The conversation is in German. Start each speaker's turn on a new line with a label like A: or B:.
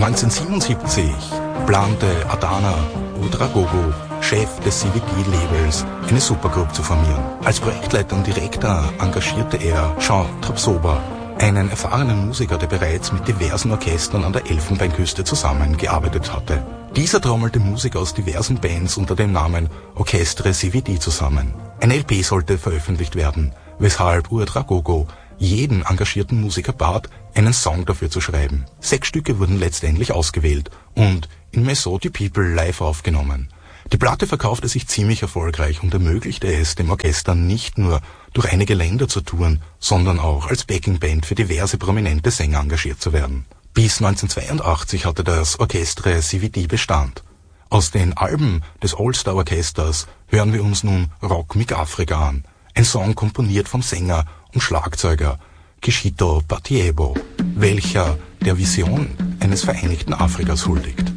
A: 1977 plante Adana Ouedraogo, Chef des CVD-Labels, eine Supergroup zu formieren. Als Projektleiter und Direktor engagierte er Jean Trapsoba, einen erfahrenen Musiker, der bereits mit diversen Orchestern an der Elfenbeinküste zusammengearbeitet hatte. Dieser trommelte Musiker aus diversen Bands unter dem Namen Orchestre CVD zusammen. Ein LP sollte veröffentlicht werden, weshalb Ouedraogo jeden engagierten Musiker bat, einen Song dafür zu schreiben. 6 Stücke wurden letztendlich ausgewählt und in Maison du People live aufgenommen. Die Platte verkaufte sich ziemlich erfolgreich und ermöglichte es dem Orchester nicht nur durch einige Länder zu touren, sondern auch als Backingband für diverse prominente Sänger engagiert zu werden. Bis 1982 hatte das Orchestre CVD Bestand. Aus den Alben des All-Star-Orchesters hören wir uns nun Rock mit Afrika an. Ein Song komponiert vom Sänger und Schlagzeuger Kishito Patiebo, welcher der Vision eines vereinigten Afrikas huldigt.